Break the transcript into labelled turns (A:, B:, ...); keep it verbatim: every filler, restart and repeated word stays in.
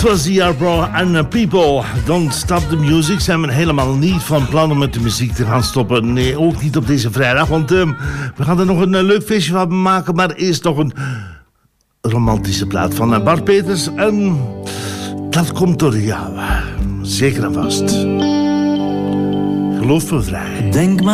A: was D R Bro en People. Don't Stop the Music. Zijn we helemaal niet van plan om met de muziek te gaan stoppen. Nee, ook niet op deze vrijdag. Want uh, we gaan er nog een uh, leuk feestje van maken. Maar eerst nog een romantische plaat van uh, Bart Peters. En dat komt door jou. Zeker en vast. Geloof me vrij.
B: Denk maar.